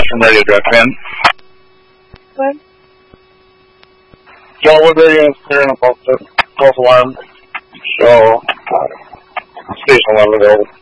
from Radio Direct Man. What? Y'all were very clearing about the false alarm show station a while ago.